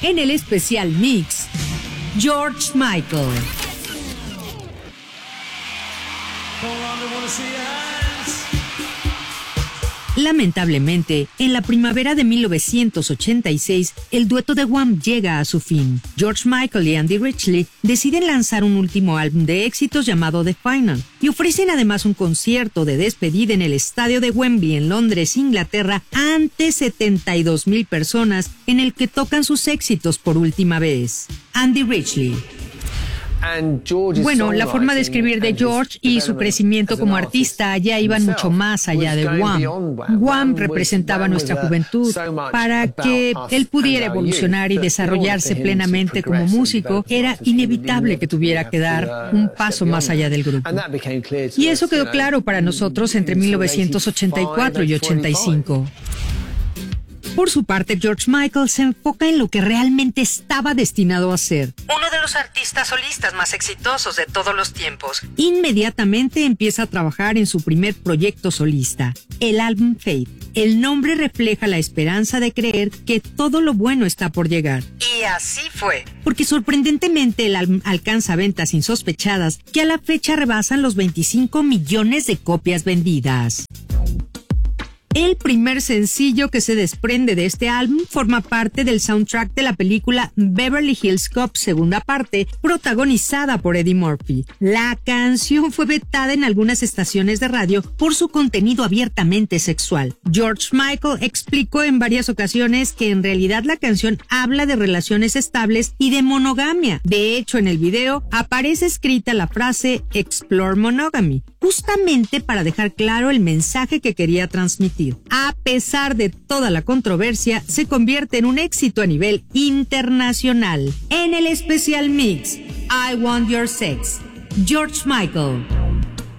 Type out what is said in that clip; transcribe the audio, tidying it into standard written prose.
En el especial mix, George Michael. Lamentablemente, en la primavera de 1986, el dueto de Wham llega a su fin. George Michael y Andy Richley deciden lanzar un último álbum de éxitos llamado The Final, y ofrecen además un concierto de despedida en el estadio de Wembley en Londres, Inglaterra, ante 72,000 personas, en el que tocan sus éxitos por última vez. Andy Richley. Bueno, la forma de escribir de George y su crecimiento como artista ya iban mucho más allá de Wham. Wham representaba nuestra juventud. Para que él pudiera evolucionar y desarrollarse plenamente como músico, era inevitable que tuviera que dar un paso más allá del grupo. Y eso quedó claro para nosotros entre 1984 y 85. Por su parte, George Michael se enfoca en lo que realmente estaba destinado a ser. Uno de los artistas solistas más exitosos de todos los tiempos. Inmediatamente empieza a trabajar en su primer proyecto solista, el álbum Faith. El nombre refleja la esperanza de creer que todo lo bueno está por llegar. Y así fue. Porque sorprendentemente el álbum alcanza ventas insospechadas que a la fecha rebasan los 25 millones de copias vendidas. El primer sencillo que se desprende de este álbum forma parte del soundtrack de la película Beverly Hills Cop, segunda parte, protagonizada por Eddie Murphy. La canción fue vetada en algunas estaciones de radio por su contenido abiertamente sexual. George Michael explicó en varias ocasiones que en realidad la canción habla de relaciones estables y de monogamia. De hecho, en el video aparece escrita la frase Explore Monogamy, justamente para dejar claro el mensaje que quería transmitir. A pesar de toda la controversia, se convierte en un éxito a nivel internacional. En el especial mix, I Want Your Sex, George Michael.